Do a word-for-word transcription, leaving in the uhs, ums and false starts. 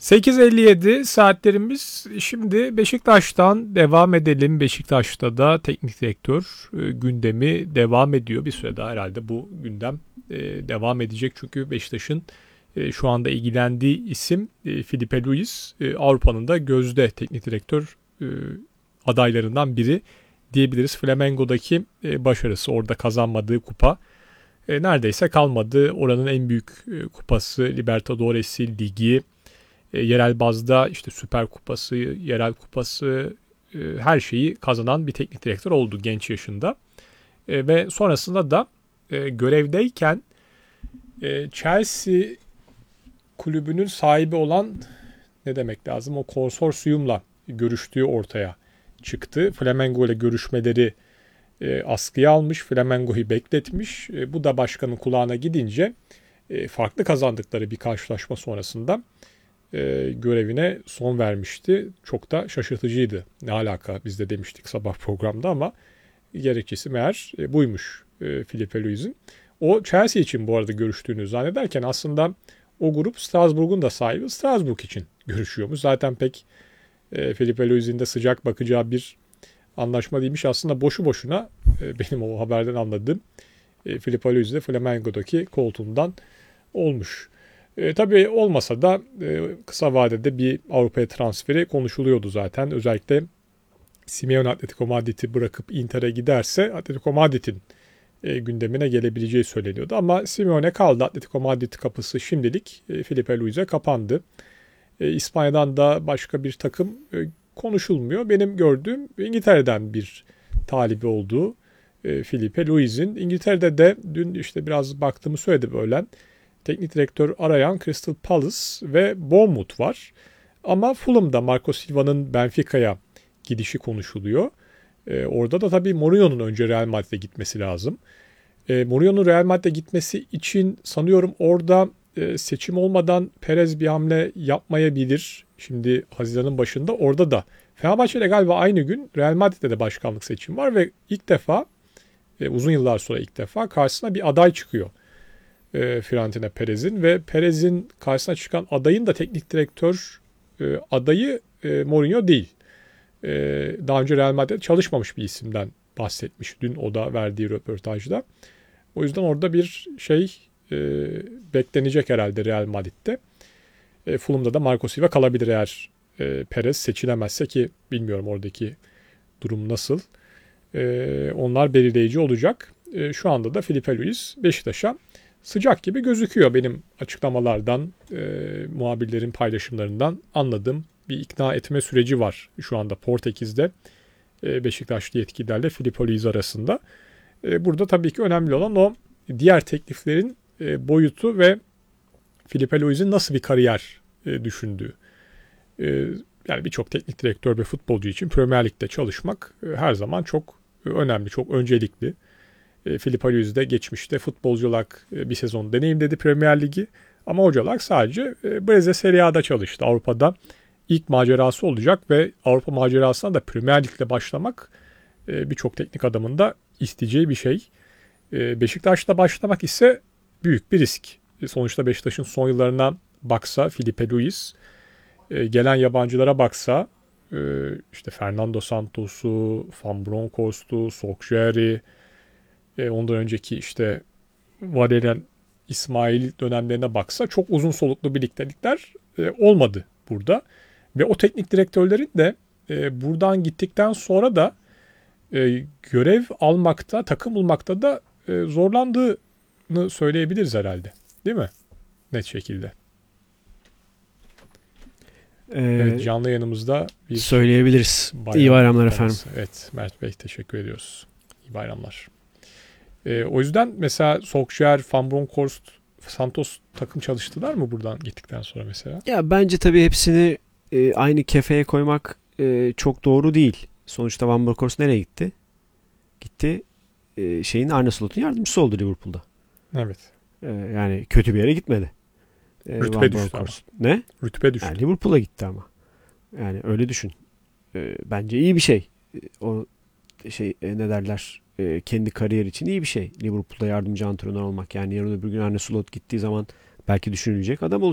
sekiz elli yedi saatlerimiz. Şimdi Beşiktaş'tan devam edelim. Beşiktaş'ta da teknik direktör e, gündemi devam ediyor. Bir süre daha herhalde bu gündem e, devam edecek. Çünkü Beşiktaş'ın e, şu anda ilgilendiği isim e, Filipe Luis. E, Avrupa'nın da gözde teknik direktör e, adaylarından biri diyebiliriz. Flamengo'daki e, başarısı, orada kazanmadığı kupa e, neredeyse kalmadı. Oranın en büyük e, kupası Libertadores'i, ligi, E, yerel bazda işte Süper Kupası, yerel kupası, e, her şeyi kazanan bir teknik direktör oldu genç yaşında. E, ve sonrasında da e, görevdeyken e, Chelsea kulübünün sahibi olan, ne demek lazım, o konsorsiyumla görüştüğü ortaya çıktı. Flamengo ile görüşmeleri e, askıya almış, Flamengo'yu bekletmiş. E, bu da başkanın kulağına gidince e, farklı kazandıkları bir karşılaşma sonrasında E, görevine son vermişti. Çok da şaşırtıcıydı. Ne alaka, biz de demiştik sabah programda, ama gerekçesi meğer e, buymuş e, Filipe Luis'in. O Chelsea için bu arada görüştüğünü zannederken aslında o grup Strasbourg'un da sahibi Strasbourg için görüşüyormuş. Zaten pek e, Filipe Luis'in de sıcak bakacağı bir anlaşma değilmiş. Aslında boşu boşuna e, benim o haberden anladığım e, Filipe Luis de Flamengo'daki koltuğundan olmuş. E, tabii olmasa da e, kısa vadede bir Avrupa'ya transferi konuşuluyordu zaten. Özellikle Simeone Atletico Madrid'i bırakıp Inter'e giderse Atletico Madrid'in e, gündemine gelebileceği söyleniyordu. Ama Simeone kaldı. Atletico Madrid kapısı şimdilik e, Filipe Luis'e kapandı. E, İspanya'dan da başka bir takım e, konuşulmuyor. Benim gördüğüm İngiltere'den bir talibi olduğu e, Filipe Luis'in. İngiltere'de de dün işte biraz baktığımı söyledi öğlen. Teknik direktör arayan Crystal Palace ve Bournemouth var. Ama Fulham'da Marco Silva'nın Benfica'ya gidişi konuşuluyor. Ee, orada da tabii Mourinho'nun önce Real Madrid'e gitmesi lazım. Ee, Mourinho'nun Real Madrid'e gitmesi için sanıyorum orada e, seçim olmadan Perez bir hamle yapmayabilir. Şimdi Haziran'ın başında orada da. Fenerbahçe'de galiba aynı gün Real Madrid'de de başkanlık seçimi var ve ilk defa, e, uzun yıllar sonra ilk defa karşısına bir aday çıkıyor. E, Florentino Perez'in ve Perez'in karşısına çıkan adayın da teknik direktör e, adayı e, Mourinho değil. E, daha önce Real Madrid'de çalışmamış bir isimden bahsetmiş dün o da verdiği röportajda. O yüzden orada bir şey e, beklenecek herhalde Real Madrid'de. E, Fulham'da da Marco Silva kalabilir eğer e, Perez seçilemezse, ki bilmiyorum oradaki durum nasıl. E, onlar belirleyici olacak. E, şu anda da Filipe Luis Beşiktaş'a sıcak gibi gözüküyor benim açıklamalardan, e, muhabirlerin paylaşımlarından anladığım bir ikna etme süreci var şu anda Portekiz'de e, Beşiktaşlı yetkililerle Filipe Luis arasında. E, burada tabii ki önemli olan o diğer tekliflerin e, boyutu ve Filipe Luis'in nasıl bir kariyer e, düşündüğü. E, yani birçok teknik direktör ve futbolcu için Premier Lig'de çalışmak e, her zaman çok önemli, çok öncelikli. Filipe Luis de geçmişte futbolcu olarak bir sezon deneyimledi Premier Ligi. Ama hoca olarak sadece Brezilya Serie A'da çalıştı. Avrupa'da ilk macerası olacak ve Avrupa macerasına da Premier Lig'le başlamak birçok teknik adamın da isteyeceği bir şey. Beşiktaş'ta başlamak ise büyük bir risk. Sonuçta Beşiktaş'ın son yıllarına baksa Filipe Luis, gelen yabancılara baksa işte Fernando Santos'u, Van Bronckhorst'u, Solskjaer'i, ondan önceki işte Valerian İsmail dönemlerine baksa çok uzun soluklu birliktelikler e, olmadı burada. Ve o teknik direktörlerin de e, buradan gittikten sonra da e, görev almakta, takım bulmakta da e, zorlandığını söyleyebiliriz herhalde. Değil mi? Net şekilde. Ee, evet, canlı yayınımızda bir söyleyebiliriz. Bayram İyi bayramlar efendim. Evet, Mert Bey teşekkür ediyoruz. İyi bayramlar. E, o yüzden mesela Solskjaer, Van Bronckhorst, Santos takım çalıştılar mı buradan gittikten sonra mesela? Ya bence tabii hepsini e, aynı kefeye koymak e, çok doğru değil. Sonuçta Van Bronckhorst nereye gitti? Gitti e, şeyin Arne Slot'un yardımcısı oldu Liverpool'da. Evet. E, yani kötü bir yere gitmedi. E, Rütbe düştü ama. Ne? Rütbe düştü. Yani Liverpool'a gitti ama. Yani öyle düşün. E, bence iyi bir şey. E, o şey e, ne derler? Kendi kariyer için iyi bir şey. Liverpool'da yardımcı antrenör olmak. Yani yarın öbür gün Arne Slot gittiği zaman belki düşünülecek adam olacak.